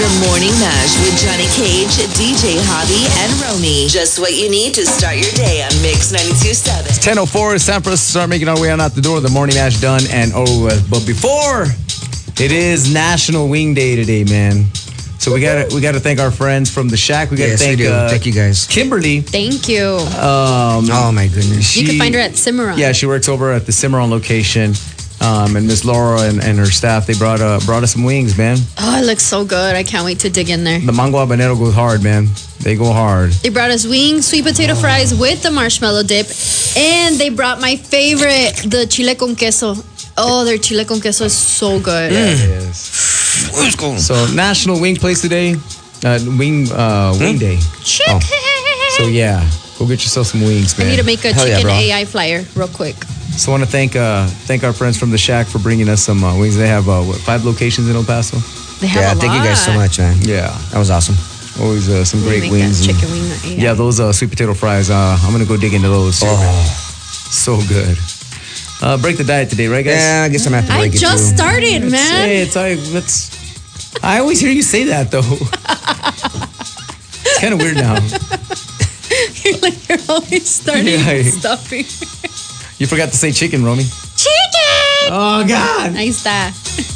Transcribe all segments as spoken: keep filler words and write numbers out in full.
The Morning Mash with Johnny Cage, D J Hobby, and Romy. Just what you need to start your day on Mix ninety-two point seven. ten oh four. It's time for us to start making our way on out the door. The Morning Mash done and over with. But before, it is National Wing Day today, man. So we gotta we gotta thank our friends from the Shack. We gotta Yes, we thank do. uh, Thank you, guys. Kimberly. Thank you. Um, Oh, my goodness. she, you can find her at Cimarron. Yeah, she works over at the Cimarron location. Um, and Miss Laura and, and her staff, they brought uh, brought us some wings, man. Oh, it looks so good. I can't wait to dig in there. The mango habanero goes hard, man. They go hard. They brought us wings, sweet potato fries with the marshmallow dip. And they brought my favorite, the chile con queso. Oh, their chile con queso is so good. Yeah, it is. Let's go. So National Wing Place today, uh, Wing uh, Wing Day. Chicken. So yeah, go get yourself some wings, I man. need to make a Hell yeah, chicken bro. A I flyer real quick. So I want to thank uh, thank our friends from the Shack for bringing us some uh, wings. They have uh, what, five locations in El Paso. They have Yeah, a thank lot. you guys so much, man. Yeah, That was awesome. always uh, some Let me great make wings. that and- chicken wing A I. yeah, those uh, sweet potato fries. Uh, I'm gonna go dig into those. Oh. So good. Uh, break the diet today, right, guys? Yeah, I guess I'm going to have to I break it, just too. started, man. Hey, it's like let's. I always hear you say that though. It's kind of weird now. Like you're always starting Yeah, I- stuffing. You forgot to say chicken, Romy. Chicken! Oh God. Ahí está.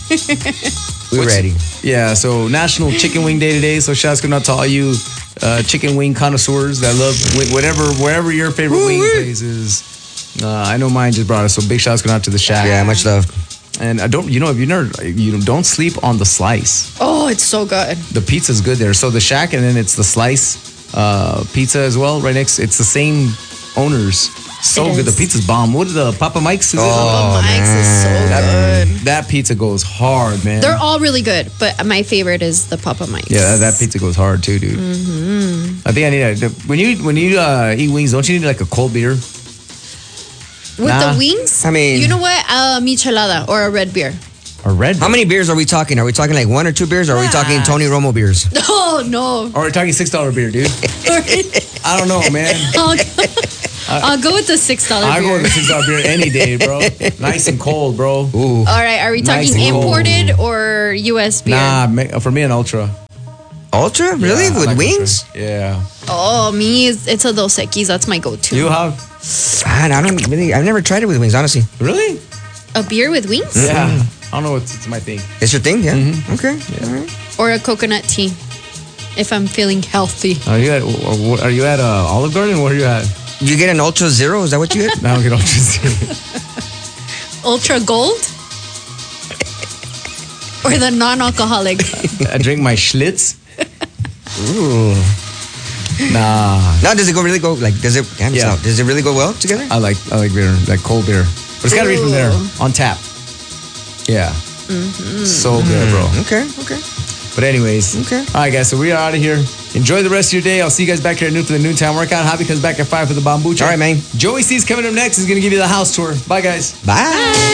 We're ready. Yeah, so National Chicken Wing Day today. So shouts going out to all you uh, chicken wing connoisseurs that love wi- whatever, wherever your favorite wing place is. Uh, I know mine just brought us. So big shouts going out to the Shack. Yeah, much love. And I don't, you know, if you never, you don't sleep on the slice. Oh, it's so good. The pizza's good there. So the Shack, and then it's the slice uh, pizza as well, right next. It's the same owners. So It good. is. The pizza's bomb. What is the Papa Mike's? Is it? Oh, Mike's is so that, good. that pizza goes hard, man. They're all really good, but my favorite is the Papa Mike's. Yeah, that, that pizza goes hard too, dude. Mm-hmm. I think I need a when you when you uh, eat wings. Don't you need like a cold beer? With Nah. the wings? I mean- you know what? A michelada or a red beer. Or red? How many beers are we talking? Are we talking like one or two beers? Or are we talking Yeah. Tony Romo beers? Oh, no. Or we're talking six dollar beer, dude. I don't know, man. I'll, I'll go with the six dollar I beer. go with the six dollar beer any day, bro. Nice and cold, bro. Ooh. All right, are we Nice talking and cold. imported or U S beer? Nah, ma- for me an ultra. Ultra? Really? Yeah, I With like wings? Ultra. Yeah. Oh, me, it's, it's a Dos Equis. That's my go-to. You have Man, I don't really, I've never tried it with wings, honestly. really? A beer with wings? Yeah. I don't know. It's, it's my thing. It's your thing? Yeah. Mm-hmm. Okay. All right. Or a coconut tea, if I'm feeling healthy. Are you at? Are you at uh, Olive Garden? Where are you at? You get an Ultra Zero? Is that what you get? I don't get ultra. Ultra Gold? Or the non-alcoholic? I drink my Schlitz. Ooh. Nah. Now, does it go really go, like, does it, damn, Yeah. yeah. does it really go well together? I like I like beer, like cold beer. But it's got to be from there, on tap. Yeah. So good, bro. Okay, okay. But anyways. Okay. All right, guys. So we are out of here. Enjoy the rest of your day. I'll see you guys back here at noon for the noontime workout. Hobby comes back at five for the Bambucha. All right, man. Joey C's coming up next. He's going to give you the house tour. Bye, guys. Bye.